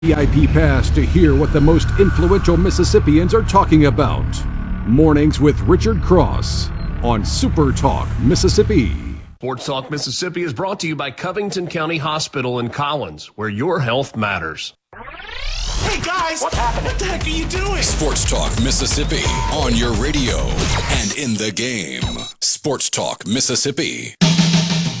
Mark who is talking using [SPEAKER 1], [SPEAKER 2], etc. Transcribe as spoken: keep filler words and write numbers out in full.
[SPEAKER 1] V I P pass to hear what the most influential Mississippians are talking about. Mornings with Richard Cross on Super Talk Mississippi.
[SPEAKER 2] Sports Talk Mississippi is brought to you by Covington County Hospital in Collins, where your health matters.
[SPEAKER 3] Hey guys, what's happening? What the heck are you doing?
[SPEAKER 4] Sports Talk Mississippi on your radio and in the game. Sports Talk Mississippi.